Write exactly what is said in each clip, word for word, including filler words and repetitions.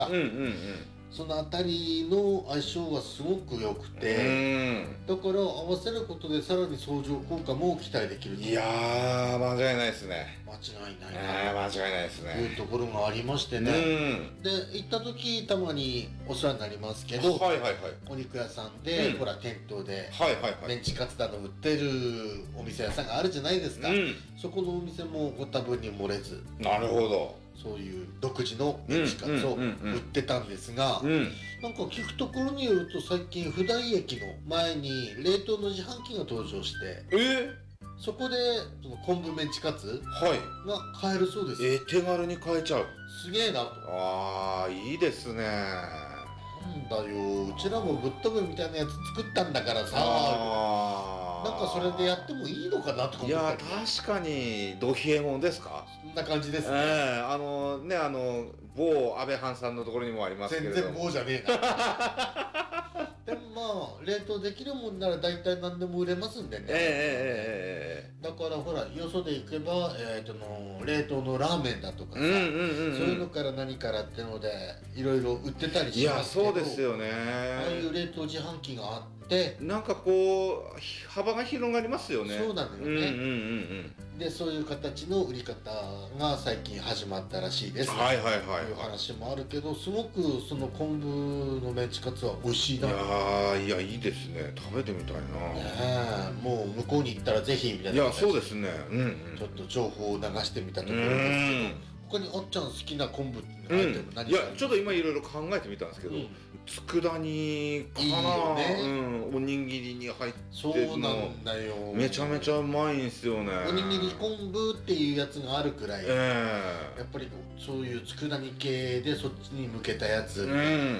うんうんうん、 そのあたりの相性がすごく良くて、だから合わせることでさらに相乗効果も期待できると。 いやー間違いないですね。 間違いないな間違いないですね。 いうところがありましてね、で行った時たまにお世話になりますけど、 はいはいはい、 お肉屋さんで、うん、ほら店頭で、はいはいはい、メンチカツだの売ってるお店屋さんがあるじゃないですか、うん、そこのお店もご多分に漏れず、 なるほど、 そういう独自のメンチカツを売ってたんですが、なんか聞くところによると最近普代駅の前に冷凍の自販機が登場して、 えー、 そこでその昆布メンチカツが買えるそうです。 えー、手軽に買えちゃう。 すげえなと。 ああいいですね。 なんだよ、うちらもぶっ飛ぶみたいなやつ作ったんだからさ、なんかそれでやってもいいのかなとか思ったり。いや確かにド冷えもんですか。 そんな感じですね。 えー、あのねあの某安倍藩さんのところにもありますけれども。 全然某じゃねえな。でもまあ冷凍できるもんなら大体何でも売れますんでね。えー、えー、えー、だからほらよそで行けば、えー、との冷凍のラーメンだとかさ、そういうのから何からってのでいろいろ売ってたりしますけど。いやそうですよね。ああいう冷凍自販機があってなんかこう幅が広がりますよね。 そうなのよね。でそういう形の売り方が最近始まったらしいです。はいはいはい。いう話もあるけど、すごくその昆布のメンチカツは美味しいな。いやいやいいですね。食べてみたいな。 ねえ、もう向こうに行ったらぜひみたいな。 いやそうですね。うん、うん、 ちょっと情報を流してみたところですけど。他にあっちゃん好きな昆布ってアイテム何か、うん、いやちょっと今いろいろ考えてみたんですけど、うん、佃煮かな。いいよね、うん、おにぎりに入ってそうなんだよ、 めちゃめちゃうまいんすよね。 おにぎり昆布っていうやつがあるくらい、えー、やっぱりそういう佃煮系でそっちに向けたやつ、うん、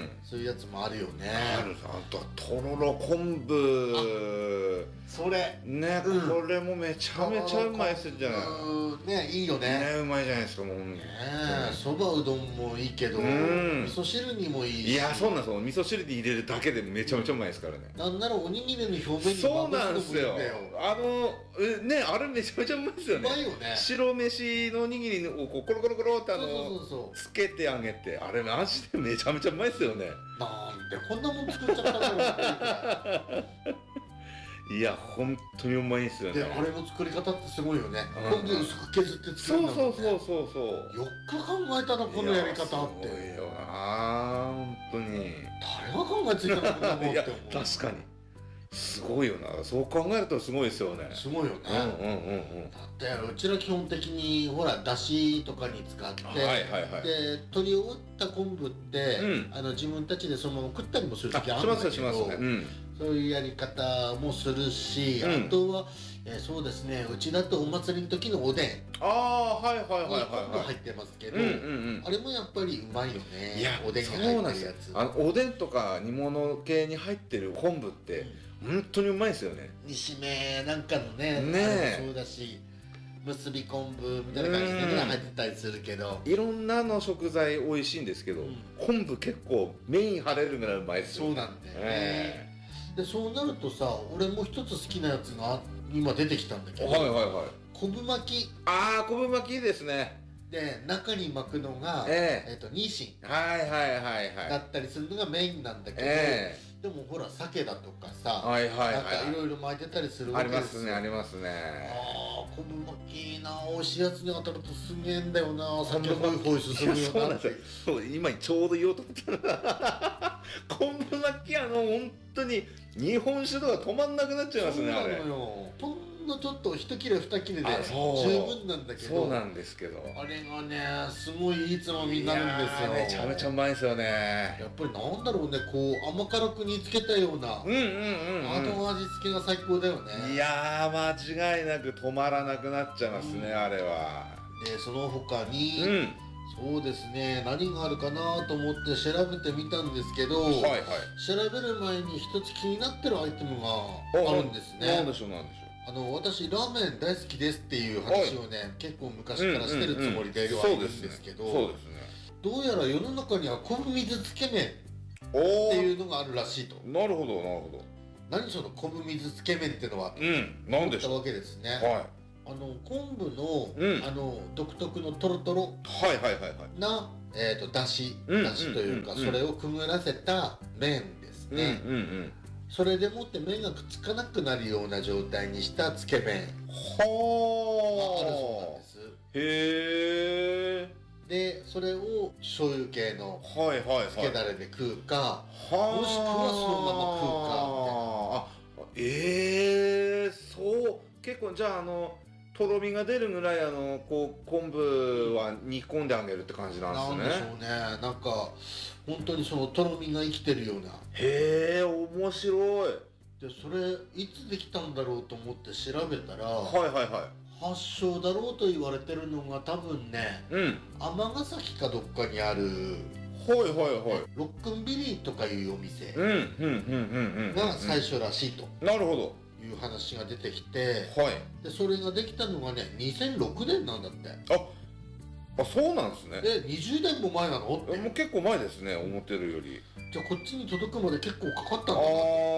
そういうやつもあるよね。 ある。あとはとろろ昆布、 それね、うん、これもめちゃめちゃうまいっすじゃないね。いいよね。 ね、うまいじゃないですか。もうね、 そばうどんもいいけど、うん、味噌汁にもいいし。 いやそうなんですよ。味噌汁に入れるだけでめちゃめちゃうまいですからね。 なんならおにぎりの表面にそうなんですよ。あのね、あれめちゃめちゃうまいですよね。 うまいよね。 白飯のおにぎりをこうコロコロコロってあのつけてあげて、あれマジでめちゃめちゃうまいですよね。 なんでこんなもん作っちゃったんだろうっていや本当にうまいですよね。 であれの作り方ってすごいよね。昆布薄く削って作るんだもんね。 そうそうそうそうそう。 よく考えたなこのやり方って。すごいよな本当に。 誰が考えついたのこんなもんって思う。 いや確かにすごいよな。そう考えるとすごいですよね。 すごいよね。うんうんうんうん。だってうちら基本的にほらだしとかに使って、はいはいはい、で取り終わった昆布って、うん、あの自分たちでそのまま食ったりもする時あるんだけど、しますしますね。うん、そういうやり方もするし、うん、あとは、えー、そうですね、うちだとお祭りの時のおでん、 ああはいはいはいはいはい、入ってますけど、うんうんうん、あれもやっぱりうまいよね。いやおでんに入ってるやつ。 あのおでんとか煮物系に入ってる昆布って、うん、本当にうまいですよね。 煮しめなんかのね、ねそうだし結び昆布みたいな感じでね入ってたりするけど、 いろんなの食材美味しいんですけど、うん、昆布結構メイン張れるぐらいうまいですよ。 そうなんだよね、えーでそうなるとさ、俺も一つ好きなやつが今出てきたんだけど、はいはいはい、昆布巻き。 ああ昆布巻きですね。 で中に巻くのが、えー、えーとニシンはいはいはいはいだったりするのがメインなんだけど、えー、でもほら鮭だとかさ、 はいはいはい、 なんかいろいろ巻いてたりするわけですよ。 ありますねありますね。 ああ昆布巻きいいな、美味しいやつに当たるとすげえんだよな。酒ホイホイ進むよなって。 そう今ちょうど言おうと思った昆布巻きあの本当に日本酒とか止まんなくなっちゃいますね。あれほんのちょっと一切れ二切れで十分なんだけど、 そうなんですけどあれがねすごいいいつまみになるんですよ。 めちゃめちゃうまいですよね。 やっぱりなんだろうね、こう甘辛く煮つけたような後味付けが最高だよね。 いやー間違いなく止まらなくなっちゃいますね、うん、あれは。 でその他に、うんそうですね、何があるかなと思って調べてみたんですけど、はいはい、調べる前に一つ気になってるアイテムがあるんですね。 なんでしょうなんでしょう。 あの私ラーメン大好きですっていう話をね、はい、結構昔からしてるつもりではいるんですけど、そうですね、どうやら世の中には昆布水つけ麺っていうのがあるらしいと。 なるほどなるほど。 何その昆布水つけ麺ってのはと思ったわけですね。はいあの昆布の、うん、あの独特のトロトロなえーとだしうんだしというか、 うんうんそれをくぐらせた麺ですうんね、 うんうんそれでもって麺がくっつかなくなるような状態にしたつけ麺があるそうなんはです。 あへえでそれを醤油系のはいはいはいつけだれで食うか、 はもしくはそのまま食うかみたいな。あえー、そう結構じゃああのとろみが出るぐらいあのこう昆布は煮込んであげるって感じなんなんですね。 でしょうね、なんか本当にそのとろみが生きてるような。 へえ面白い。 でそれいつできたんだろうと思って調べたら、 はいはいは発祥だろうと言われてるのが多分ね、 い。うん尼崎かどっかにあるはいはいはい。 ロックンビリーとかいうお店うんうんうんうんうん。 が最初らしいとなるほど。 いう話が出てきて、 はい。 でそれができたのがねにせんろくねんなんだって。 あそうなんですね。 でにじゅうねんも前なのって。 もう結構前ですね思ってるより。 じゃあこっちに届くまで結構かかったんだな。 ああ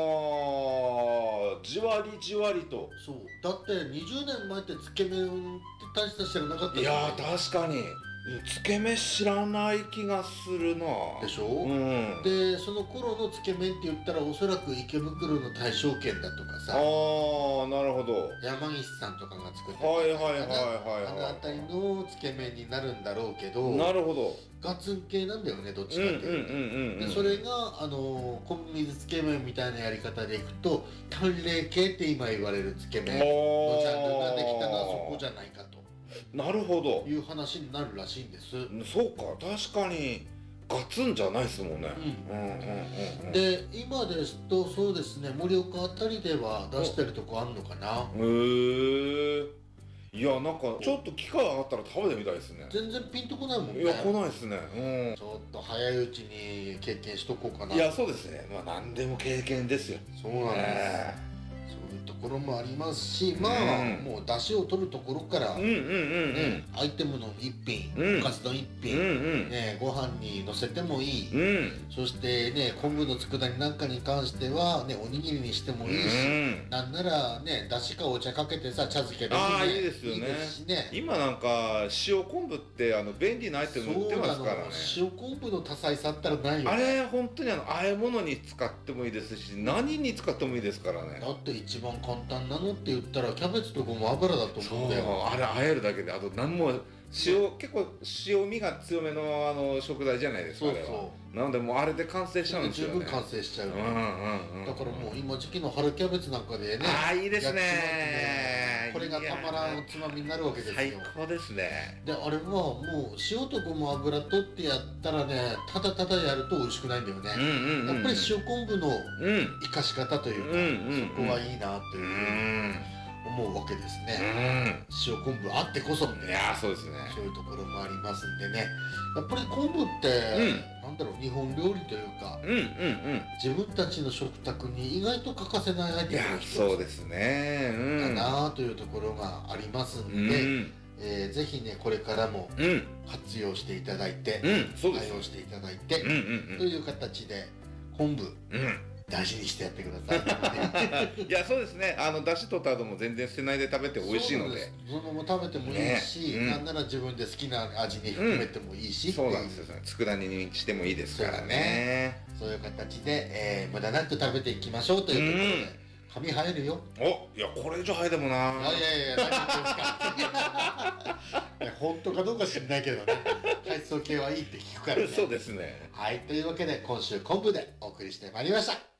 じわりじわりと。 そうだってにじゅうねんまえってつけ麺って大した知らなかったいじゃん。 やー確かにつけ麺知らない気がするな。 でしょ、 うん。 でその頃のつけ麺って言ったらおそらく池袋の大正軒だとかさ、 ああなるほど。 山岸さんとかが作ってたはいはいはいはいあのは辺りのつけ麺になるんだろうけど、 い。なるほど。 ガツン系なんだよねどっちうんうんかっていうと。 うんうんうん。 でそれがあの昆布水つけ麺みたいなやり方でいくと淡麗系って今言われるつけ麺のジャンルができたのはそこじゃないかとなるほど。 いう話になるらしいんです。 そうか確かにガツンじゃないですもんね。 うんうんうんうんうん。 で今ですとそうですね盛岡あたりでは出してるとこあんのかな。 へえ。いやなんかちょっと機会上がったら食べてみたいですね。 全然ピンとこないもんね。 いや来ないですね。 ちょっと早いうちに経験しとこうかな。 うん。いやそうですね。まあ何でも経験ですよ。 そうなんです、 えそういうところもありますし、まあ、 うんもう出汁を取るところから、 うんうんうんねアイテムの一品、 うんおかずの一うん。う品、 んうん。 ね、ご飯にのせてもいい、 うん。 そしてね昆布の佃煮なんかに関しては、ね、おにぎりにしてもいいし、 うんなんならね出汁かお茶かけてさ茶漬けでもああねいいですよねいいですしね。 今なんか塩昆布ってあの便利なアイテム売ってますからね。 塩昆布の多彩さったらないよあね。 れ本当にあの和え物に使ってもいいですし何に使ってもいいですからね。 だって一番簡単なのって言ったらキャベツとごま油だとそう思うんだよ。 あれ和えるだけであと何も塩結構塩味が強めのあの食材じゃないですか。 そうあれはそうなのでもうあれで完成しちゃうんですよね。 十分完成しちゃう、 うんうんうん。 だからもう今時期の春キャベツなんかでねああいいですやっちまってねね。これがたまらんおつまみになるわけですよ。 最高ですね。 であれはもう塩とごま油取ってやったらねただただやると美味しくないんだよね、 うんうんうん。 やっぱり塩昆布のうん生かし方というか、 うんうんうんそこはいいなとういうふうにん思うわけですうね、 ん。 塩昆布あってこそいやーそうですね。 そういうところもありますんでねやっぱり昆布って、なんだろう日本料理というかうんうんうん。 自分たちの食卓に意外と欠かせないアイいやテムの一つそうですね。うん。 かなというところがありますんうで、 んえーぜひねこれからもうん活用していただいて、 うんそうです。 対応していただいて、 うんうんという形で昆布うん。うん。 大事にしてやってください。 いやそうですね。あの出汁取った後も全然捨てないで食べて美味しいので。 そのまま食べてもいいし、 ねうんなんなら自分で好きな味に含めてもいいし、 そうなんですよ。佃煮にしてもいいですからね。 そういう形で、えー無駄なく食べていきましょうというところで、髪生えるよ。 おいやこれ以上早いでもな。 いやいやいや何言ってんですか。いや本当かどうか知んないけどね。海藻系はいいって聞くからね。 そうですね。 はいというわけで今週昆布でお送りしてまいりました。